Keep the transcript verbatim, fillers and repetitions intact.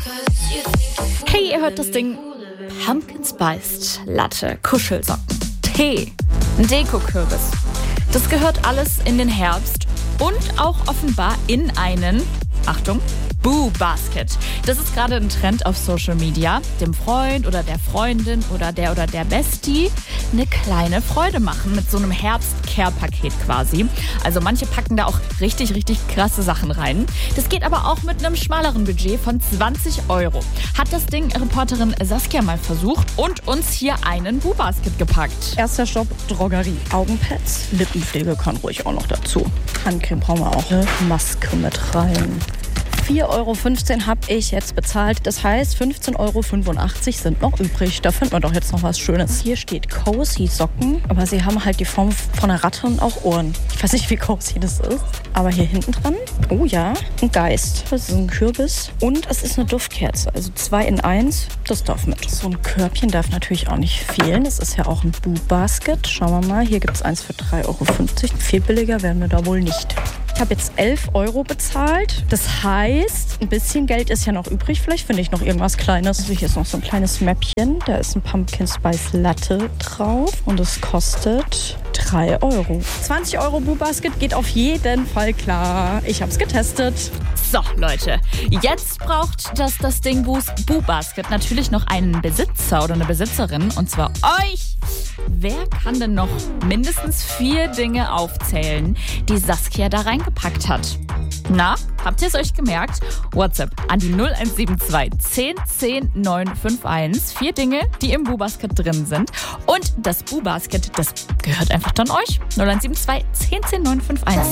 Hey, ihr hört das Ding Pumpkin Spiced Latte, Kuschelsocken, Tee, Dekokürbis. Das gehört alles in den Herbst und auch offenbar in einen, Achtung, Boo Basket. Das ist gerade ein Trend auf Social Media. Dem Freund oder der Freundin oder der oder der Bestie eine kleine Freude machen mit so einem Herbst-Care-Paket quasi. Also manche packen da auch richtig, richtig krasse Sachen rein. Das geht aber auch mit einem schmaleren Budget von zwanzig Euro. Hat das Ding Reporterin Saskia mal versucht und uns hier einen Boo Basket gepackt. Erster Stopp, Drogerie. Augenpads, Lippenpflege kann ruhig auch noch dazu. Handcreme brauchen wir auch. Eine Maske mit rein. vier Euro fünfzehn habe ich jetzt bezahlt. Das heißt, fünfzehn Euro fünfundachtzig sind noch übrig. Da finden wir doch jetzt noch was Schönes. Hier steht Cozy Socken, aber sie haben halt die Form von einer Ratte und auch Ohren. Ich weiß nicht, wie cozy das ist. Aber hier hinten dran, oh ja, ein Geist. Das ist ein Kürbis. Und es ist eine Duftkerze. Also zwei in eins. Das darf mit. So ein Körbchen darf natürlich auch nicht fehlen. Das ist ja auch ein Boo Basket. Schauen wir mal. Hier gibt es eins für drei Euro fünfzig. Viel billiger werden wir da wohl nicht. Ich habe jetzt elf Euro bezahlt. Das heißt, ein bisschen Geld ist ja noch übrig. Vielleicht finde ich noch irgendwas Kleines. Also hier ist noch so ein kleines Mäppchen. Da ist ein Pumpkin Spice Latte drauf. Und es kostet drei Euro. zwanzig Euro Boo Basket geht auf jeden Fall klar. Ich habe es getestet. So, Leute, jetzt braucht das, das Ding Boo Basket natürlich noch einen Besitzer oder eine Besitzerin. Und zwar euch. Wer kann denn noch mindestens vier Dinge aufzählen, die Saskia da reingepackt hat? Na, habt ihr es euch gemerkt? WhatsApp an die null eins sieben zwei zehn zehn neun fünf eins. Vier Dinge, die im Boo Basket drin sind. Und das Boo Basket, das gehört einfach dann euch. null eins sieben zwei zehn zehn neun fünf eins.